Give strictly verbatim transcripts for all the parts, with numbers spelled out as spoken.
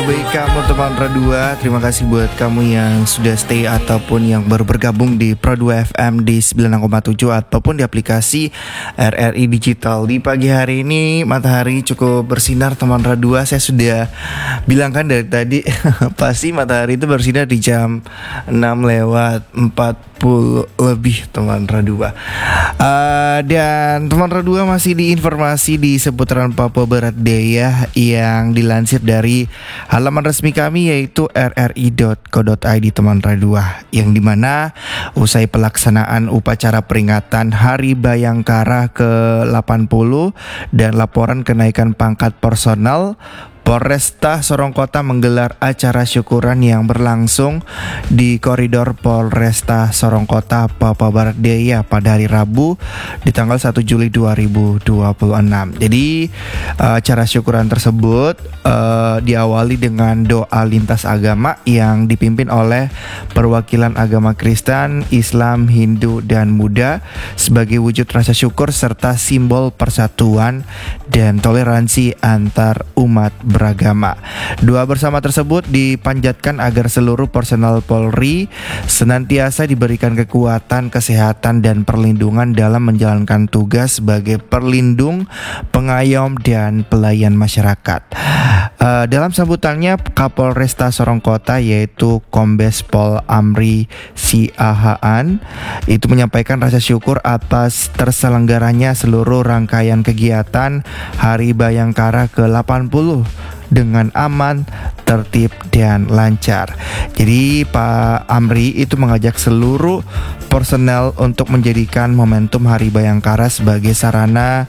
baik kamu teman Pro dua. Terima kasih buat kamu yang sudah stay ataupun yang baru bergabung di Pro dua F M di sembilan enam koma tujuh ataupun di aplikasi R R I Digital. Di pagi hari ini matahari cukup bersinar teman Pro dua. Saya sudah bilang kan dari tadi pasti matahari itu bersinar di jam enam lewat empat puluh lebih teman Pro dua. Uh, dan teman Pro dua masih diinformasi di seputaran Papua Barat Daya yang dilansir dari halaman resmi kami yaitu r r i dot co dot i d teman Pro dua, yang dimana usai pelaksanaan upacara peringatan Hari Bayangkara ke delapan puluh dan laporan kenaikan pangkat personal, Polresta Sorong Kota menggelar acara syukuran yang berlangsung di koridor Polresta Sorong Kota, Papua Barat Daya pada hari Rabu di tanggal satu Juli dua ribu dua puluh enam. Jadi acara syukuran tersebut uh, diawali dengan doa lintas agama yang dipimpin oleh perwakilan agama Kristen, Islam, Hindu, dan Buddha sebagai wujud rasa syukur serta simbol persatuan dan toleransi antar umat beragama. Doa bersama tersebut dipanjatkan agar seluruh personel Polri senantiasa diberikan kekuatan, kesehatan, dan perlindungan dalam menjalankan tugas sebagai perlindung, pengayom, dan pelayan masyarakat. Uh, dalam sambutannya, Kapolresta Sorong Kota yaitu Kombes Pol Amri Siahaan itu menyampaikan rasa syukur atas terselenggaranya seluruh rangkaian kegiatan Hari Bayangkara ke delapan puluh dengan aman, tertib, dan lancar. Jadi Pak Amri itu mengajak seluruh personel untuk menjadikan momentum Hari Bayangkara sebagai sarana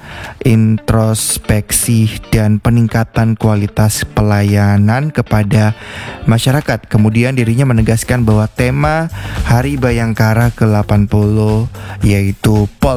introspeksi dan peningkatan kualitas pelayanan kepada masyarakat. Kemudian dirinya menegaskan bahwa tema Hari Bayangkara ke delapan puluh yaitu Pol